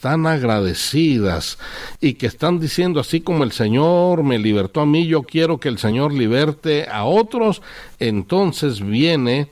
están agradecidas y que están diciendo, así como el Señor me libertó a mí, yo quiero que el Señor liberte a otros, entonces viene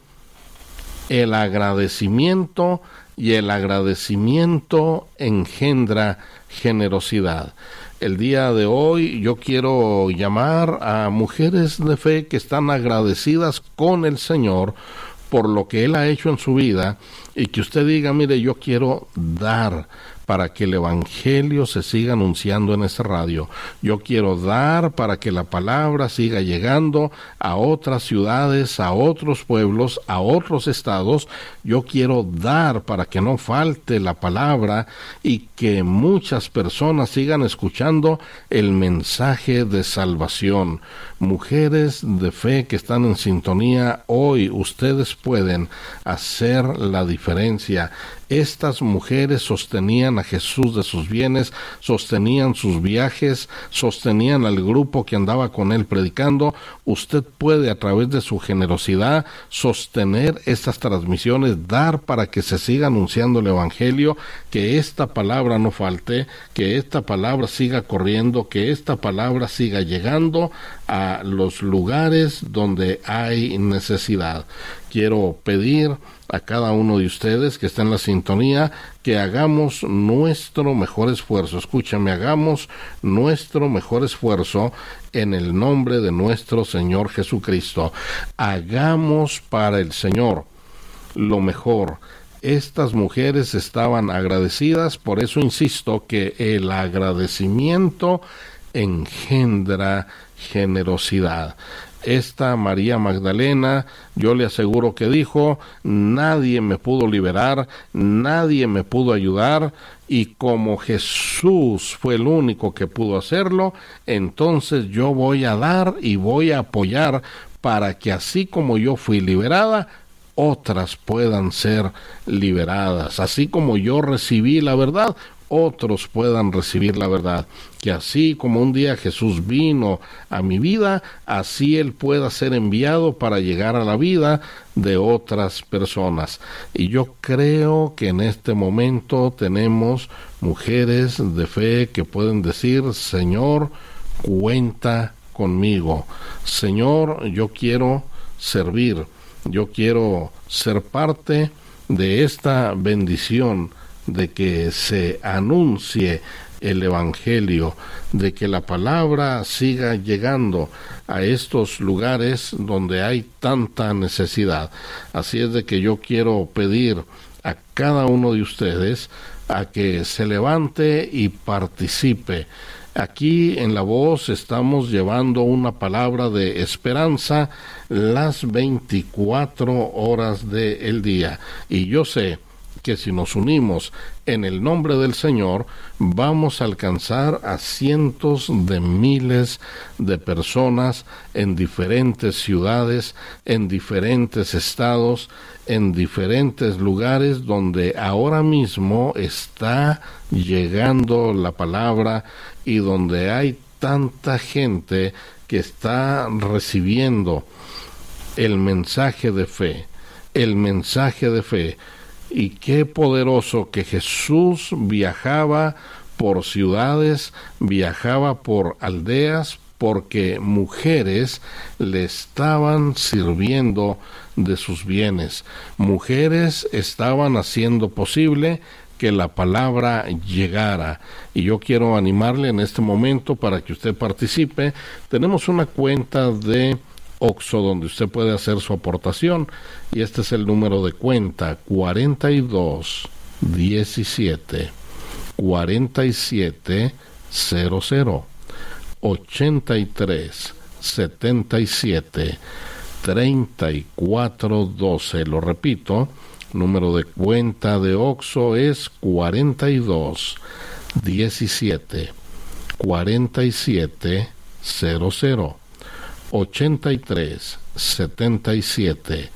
el agradecimiento, y el agradecimiento engendra generosidad. El día de hoy yo quiero llamar a mujeres de fe que están agradecidas con el Señor por lo que Él ha hecho en su vida, y que usted diga, mire, yo quiero dar para que el Evangelio se siga anunciando en esta radio. Yo quiero dar para que la palabra siga llegando a otras ciudades, a otros pueblos, a otros estados. Yo quiero dar para que no falte la palabra y que muchas personas sigan escuchando el mensaje de salvación. Mujeres de fe que están en sintonía, hoy ustedes pueden hacer la diferencia. Estas mujeres sostenían a Jesús de sus bienes, sostenían sus viajes, sostenían al grupo que andaba con él predicando. Usted puede, a través de su generosidad, sostener estas transmisiones, dar para que se siga anunciando el Evangelio, que esta palabra no falte, que esta palabra siga corriendo, que esta palabra siga llegando a los lugares donde hay necesidad. Quiero pedir a cada uno de ustedes que está en la sintonía que hagamos nuestro mejor esfuerzo. Escúchame, hagamos nuestro mejor esfuerzo en el nombre de nuestro Señor Jesucristo. Hagamos para el Señor lo mejor. Estas mujeres estaban agradecidas, por eso insisto que el agradecimiento engendra generosidad. Esta María Magdalena, yo le aseguro que dijo, nadie me pudo liberar, nadie me pudo ayudar, y como Jesús fue el único que pudo hacerlo, entonces yo voy a dar y voy a apoyar para que así como yo fui liberada, otras puedan ser liberadas. Así como yo recibí la verdad, otros puedan recibir la verdad. Que así como un día Jesús vino a mi vida, así Él pueda ser enviado para llegar a la vida de otras personas. Y yo creo que en este momento tenemos mujeres de fe que pueden decir, Señor, cuenta conmigo. Señor, yo quiero servir. Yo quiero ser parte de esta bendición de que se anuncie el Evangelio, de que la palabra siga llegando a estos lugares donde hay tanta necesidad. Así es de que yo quiero pedir a cada uno de ustedes a que se levante y participe. Aquí en La Voz estamos llevando una palabra de esperanza las 24 horas del día. Y yo sé que si nos unimos en el nombre del Señor, vamos a alcanzar a cientos de miles de personas en diferentes ciudades, en diferentes estados, en diferentes lugares donde ahora mismo está llegando la palabra y donde hay tanta gente que está recibiendo el mensaje de fe, el mensaje de fe. Y qué poderoso que Jesús viajaba por ciudades, viajaba por aldeas, porque mujeres le estaban sirviendo de sus bienes. Mujeres estaban haciendo posible que la palabra llegara. Y yo quiero animarle en este momento para que usted participe. Tenemos una cuenta de Oxxo donde usted puede hacer su aportación, y este es el número de cuenta: 42 17 47 00 83 77 34 12. Lo repito, número de cuenta de Oxxo es 42 17 47 00 83 77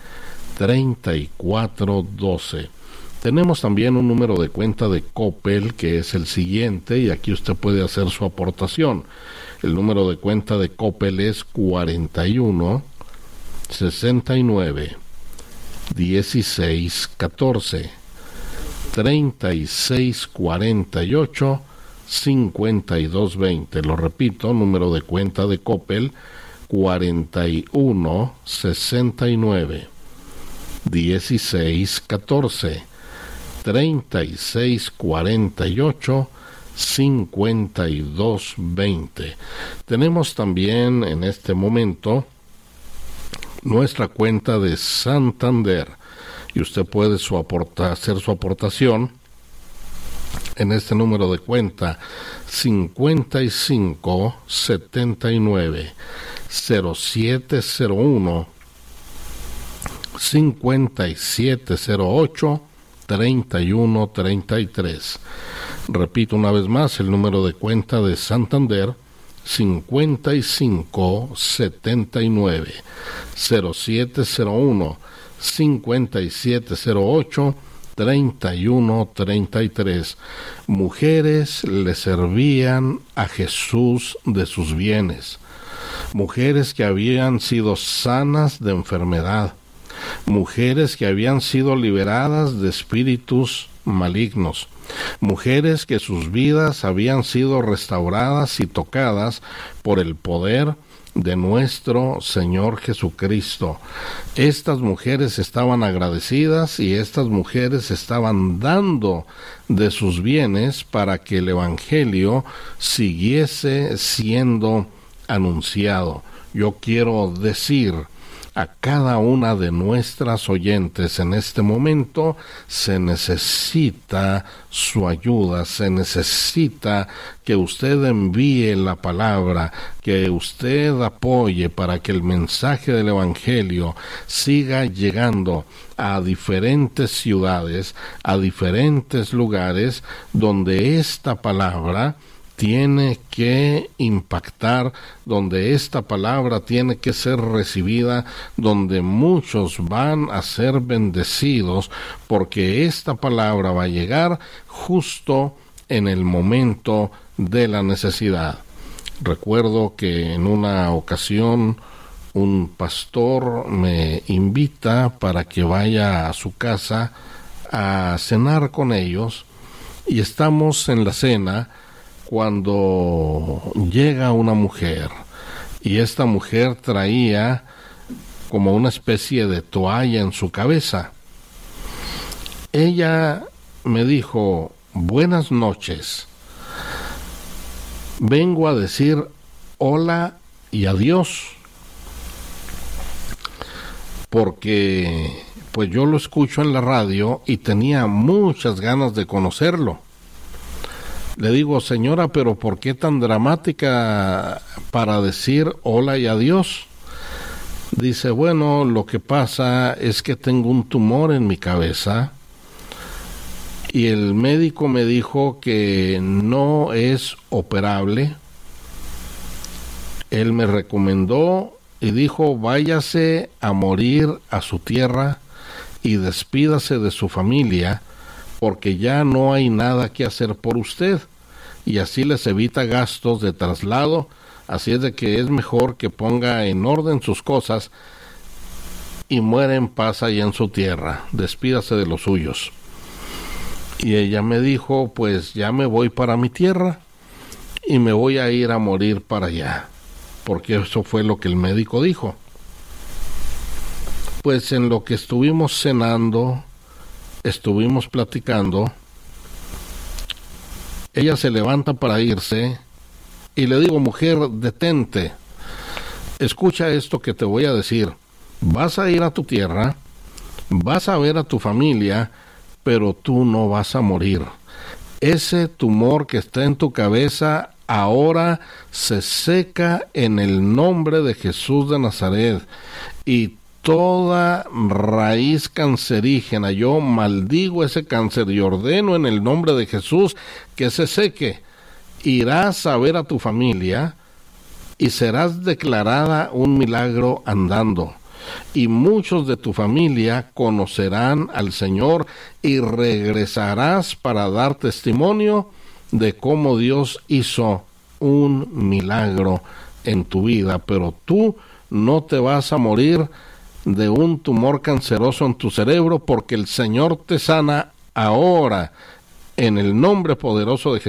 34 12. Tenemos también un número de cuenta de Coppel que es el siguiente, y aquí usted puede hacer su aportación. El número de cuenta de Coppel es 41 69 16 14 3648-5220. Lo repito, número de cuenta de Coppel, 4169-1614. 3648-5220. Tenemos también en este momento nuestra cuenta de Santander, y usted puede hacer su aportación en este número de cuenta 5579-0701 5708-3133. Repito una vez más el número de cuenta de Santander, 5579-0701 5708-3133. Mujeres le servían a Jesús de sus bienes, mujeres que habían sido sanas de enfermedad, mujeres que habían sido liberadas de espíritus malignos, mujeres que sus vidas habían sido restauradas y tocadas por el poder de nuestro Señor Jesucristo. Estas mujeres estaban agradecidas y estas mujeres estaban dando de sus bienes para que el Evangelio siguiese siendo anunciado. Yo quiero decir a cada una de nuestras oyentes en este momento, se necesita su ayuda, se necesita que usted envíe la palabra, que usted apoye para que el mensaje del Evangelio siga llegando a diferentes ciudades, a diferentes lugares donde esta palabra tiene que impactar, donde esta palabra tiene que ser recibida, donde muchos van a ser bendecidos, porque esta palabra va a llegar justo en el momento de la necesidad. Recuerdo que en una ocasión un pastor me invita para que vaya a su casa a cenar con ellos, y estamos en la cena cuando llega una mujer, y esta mujer traía como una especie de toalla en su cabeza. Ella me dijo: buenas noches, vengo a decir hola y adiós, porque pues yo lo escucho en la radio y tenía muchas ganas de conocerlo. Le digo: señora, pero ¿por qué tan dramática para decir hola y adiós? Dice: bueno, lo que pasa es que tengo un tumor en mi cabeza y el médico me dijo que no es operable. Él me recomendó y dijo: váyase a morir a su tierra y despídase de su familia, porque ya no hay nada que hacer por usted, y así les evita gastos de traslado. Así es de que es mejor que ponga en orden sus cosas y muera en paz allá en su tierra, despídase de los suyos. Y ella me dijo: pues ya me voy para mi tierra y me voy a ir a morir para allá, porque eso fue lo que el médico dijo. Pues en lo que estuvimos cenando, estuvimos platicando, ella se levanta para irse y le digo: mujer, detente, escucha esto que te voy a decir. Vas a ir a tu tierra, vas a ver a tu familia, pero tú no vas a morir. Ese tumor que está en tu cabeza ahora se seca en el nombre de Jesús de Nazaret, y toda raíz cancerígena, yo maldigo ese cáncer y ordeno en el nombre de Jesús que se seque. Irás a ver a tu familia y serás declarada un milagro andando, y muchos de tu familia conocerán al Señor, y regresarás para dar testimonio de cómo Dios hizo un milagro en tu vida. Pero tú no te vas a morir de un tumor canceroso en tu cerebro, porque el Señor te sana ahora, en el nombre poderoso de